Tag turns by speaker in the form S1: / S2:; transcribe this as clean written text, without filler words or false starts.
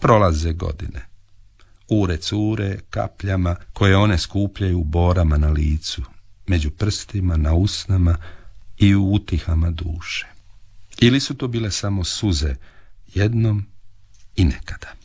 S1: Prolaze godine. Ure cure kapljama koje one skupljaju u borama na licu, među prstima, na usnama i u utihama duše. Ili su to bile samo suze, jednom i nekada.